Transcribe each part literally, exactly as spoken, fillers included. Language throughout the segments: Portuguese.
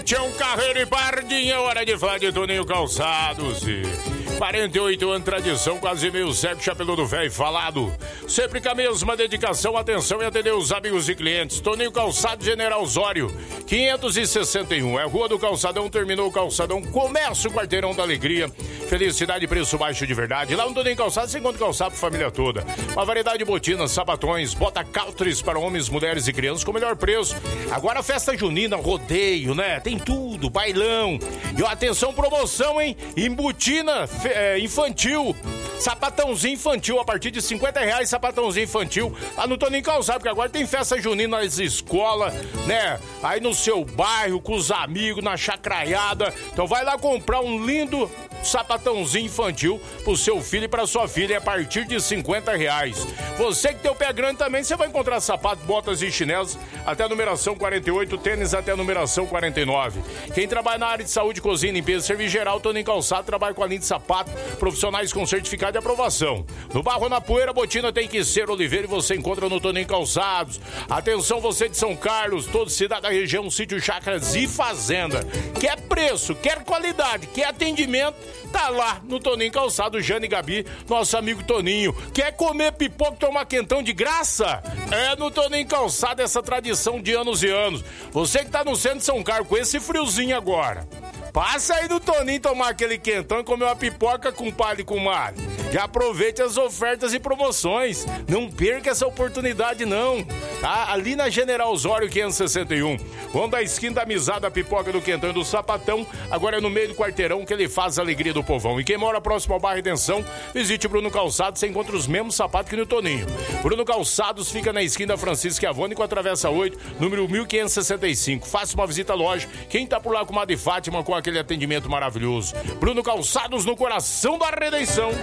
Tinha um carreiro e pardinha, hora de falar de Toninho Calçados. E quarenta e oito anos de tradição, quase meio século, chapeludo velho falado. Sempre com a mesma dedicação, atenção e atender os amigos e clientes. Toninho Calçados, General Osório, quinhentos e sessenta e um. É Rua do Calçadão, terminou o Calçadão, começa o Quarteirão da Alegria. Felicidade e preço baixo de verdade. Lá no Toninho Calçados você encontra calçado para a família toda. Uma variedade de botinas, sapatões, bota countries para homens, mulheres e crianças com o melhor preço. Agora festa junina, rodeio, né? Tem tudo, bailão. E ó, atenção, promoção, hein? Embutina é, infantil. Sapatãozinho infantil a partir de cinquenta reais, sapatãozinho infantil. Lá no Toninho Calçado, porque agora tem festa junina nas escolas, né? Aí no seu bairro, com os amigos, na chacraiada. Então vai lá comprar um lindo sapatãozinho infantil pro seu filho e pra sua filha a partir de cinquenta reais. Você que tem o pé grande também, você vai encontrar sapato, botas e chinelos até a numeração quarenta e oito, tênis até a numeração quarenta e nove. Quem trabalha na área de saúde, cozinha, limpeza e serviço geral, Toninho Calçado trabalha com a linha de sapato, profissionais com certificado de aprovação. No barro, na poeira, botina tem que ser Oliveira e você encontra no Toninho Calçados. Atenção, você de São Carlos, toda cidade da região, sítio, chácaras e fazenda. Quer preço, quer qualidade, quer atendimento, tá lá no Toninho Calçado, Jane e Gabi, nosso amigo Toninho. Quer comer pipoca e tomar quentão de graça? É no Toninho Calçado, essa tradição de anos e anos. Você que tá no centro de São Carlos com esse friozinho agora, passa aí no Toninho tomar aquele quentão e comer uma pipoca com palha e com malho. Já aproveite as ofertas e promoções. Não perca essa oportunidade, não. Tá? Ali na General Osório, quinhentos e sessenta e um. Vamos da esquina da amizade, a pipoca do quentão e do sapatão. Agora é no meio do quarteirão que ele faz a alegria do povão. E quem mora próximo ao bairro Redenção, visite Bruno Calçados, você encontra os mesmos sapatos que no Toninho. Bruno Calçados fica na esquina da Francisco Avone com a Travessa oito, número mil quinhentos e sessenta e cinco. Faça uma visita à loja. Quem tá por lá com Madre Fátima, com aquele atendimento maravilhoso. Bruno Calçados, no coração da Redenção.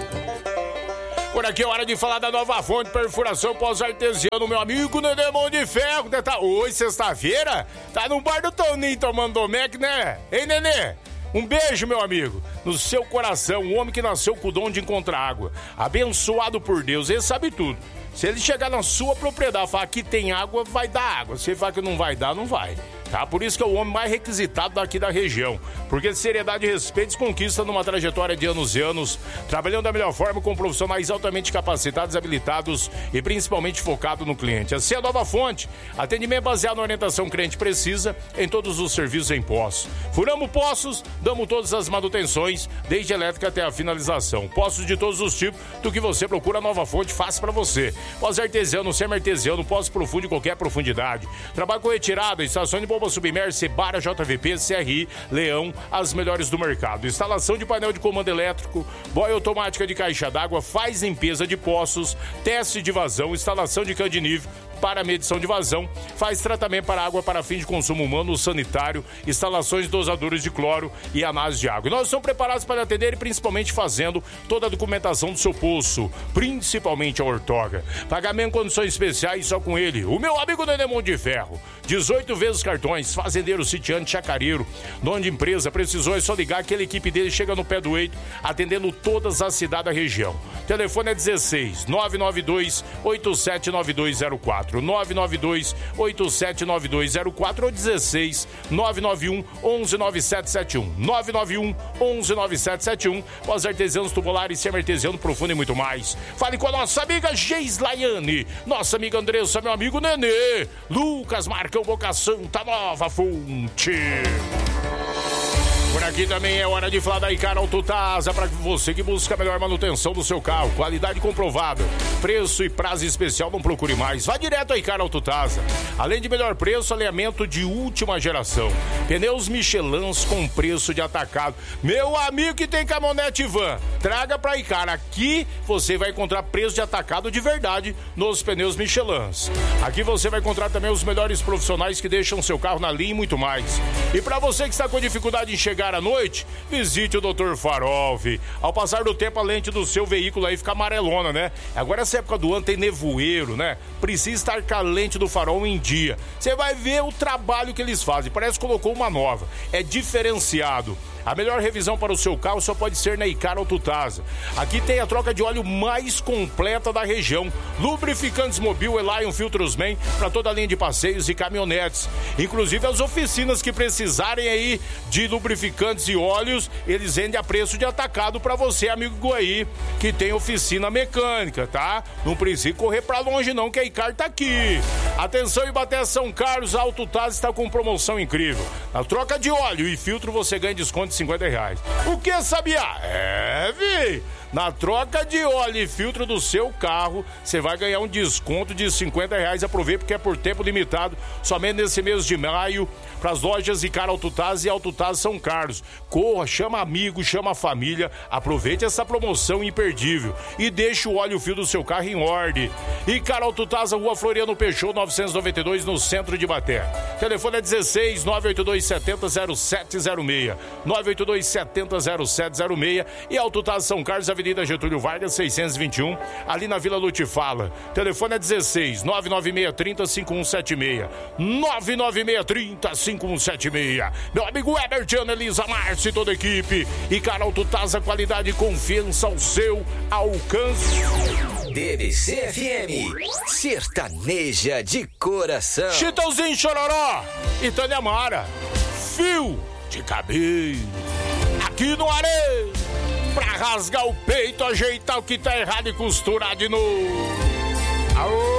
Por aqui é hora de falar da Nova Fonte, perfuração pós-artesiano, meu amigo Nenê Mão de Ferro. Tá... Oi, sexta-feira? Tá no bar do Toninho tomando Domec, né? Hein, Nenê? Um beijo, meu amigo, no seu coração, um homem que nasceu com o dom de encontrar água. Abençoado por Deus, ele sabe tudo. Se ele chegar na sua propriedade e falar que tem água, vai dar água. Se ele falar que não vai dar, não vai. Tá? Por isso que é o homem mais requisitado daqui da região. Porque seriedade e respeito conquista numa trajetória de anos e anos, trabalhando da melhor forma com profissionais altamente capacitados, habilitados e principalmente focado no cliente. Assim é a Nova Fonte. Atendimento baseado na orientação que o cliente precisa em todos os serviços em poços. Furamos poços, damos todas as manutenções, desde elétrica até a finalização. Poços de todos os tipos, do que você procura, a Nova Fonte faz para você. Pós artesiano, semi-artesiano, pós profundo de qualquer profundidade. Trabalho com retirada, estação de bomba submersa, Sebara, J V P, C R I, Leão, as melhores do mercado. Instalação de painel de comando elétrico, boia automática de caixa d'água, faz limpeza de poços, teste de vazão, instalação de cano de nível para medição de vazão, faz tratamento para água para fim de consumo humano, sanitário, instalações de dosadores de cloro e análise de água. E nós estamos preparados para atender e principalmente fazendo toda a documentação do seu poço, principalmente a ortoga. Pagamento em condições especiais só com ele, o meu amigo Nenê Mão de Ferro. dezoito vezes cartões, fazendeiro, sitiante, chacareiro, dono de empresa, precisou é só ligar, aquela equipe dele chega no pé do eito, atendendo todas as cidades da região. O telefone é dezesseis, nove nove dois, oito sete nove dois zero quatro. nove nove dois, oito sete nove dois zero quatro ou dezesseis, nove nove um, onze nove sete sete um. nove nove um, onze nove sete sete um. Pós artesianos, tubulares, semi-artesiano, profundo e muito mais. Fale com a nossa amiga Geislaiane, nossa amiga Andressa, meu amigo Nenê, Lucas Marcão, Boca Santa, Nova Fonte. Por aqui também é hora de falar da Icar Autotasa, para você que busca a melhor manutenção do seu carro, qualidade comprovada, preço e prazo especial, não procure mais, vá direto a Icar Autotasa. Além de melhor preço, alinhamento de última geração, pneus Michelins com preço de atacado. Meu amigo que tem caminhonete van, traga para Icar, aqui você vai encontrar preço de atacado de verdade nos pneus Michelins. Aqui você vai encontrar também os melhores profissionais que deixam seu carro na linha e muito mais. E para você que está com dificuldade em chegar à noite, visite o doutor Farolfi. Ao passar do tempo, a lente do seu veículo aí fica amarelona, né? Agora essa época do ano tem nevoeiro, né? Precisa estar com a lente do farol em dia. Você vai ver o trabalho que eles fazem. Parece que colocou uma nova. É diferenciado. A melhor revisão para o seu carro só pode ser na Icaro Autotasa. Aqui tem a troca de óleo mais completa da região. Lubrificantes Mobil, Elion, Filtros Man, para toda a linha de passeios e caminhonetes. Inclusive as oficinas que precisarem aí de lubrificantes e óleos, eles vendem a preço de atacado para você, amigo aí, que tem oficina mecânica, tá? Não precisa correr para longe não, que a Icaro tá aqui. Atenção, Ibaté São Carlos, a Autotasa está com promoção incrível. Na troca de óleo e filtro você ganha desconto de cinquenta reais. O que sabia? É, vi! Na troca de óleo e filtro do seu carro, você vai ganhar um desconto de cinquenta reais. Aproveite porque é por tempo limitado, somente nesse mês de maio, para as lojas Icaro Autotasa e Autotasa São Carlos. Corra, chama amigo, chama a família, aproveite essa promoção imperdível e deixe o óleo e o fio do seu carro em ordem. Icaro Autotasa, Rua Floriano Peixoto, novecentos e noventa e dois, no centro de Ibaté. Telefone é dezesseis, nove oito dois, sete zero, zero sete zero seis, nove oito dois, sete zero, zero sete zero seis e Autotasa São Carlos, Avenida Getúlio Vargas, seiscentos e vinte e um, ali na Vila Lutifala. Telefone é dezesseis, nove nove seis, trinta, cinquenta e um setenta e seis, nove nove seis, trinta, cinquenta e um setenta e seis. Meu amigo Weber, Ana Elisa, Márcio e toda a equipe. Icaro Autotasa, qualidade e confiança ao seu alcance. D B C F M, sertaneja de coração. Chitãozinho Chororó e Tânia Mara, fio de cabelo. Aqui no Areia, pra rasgar o peito, ajeitar o que tá errado e costurar de novo. Aô!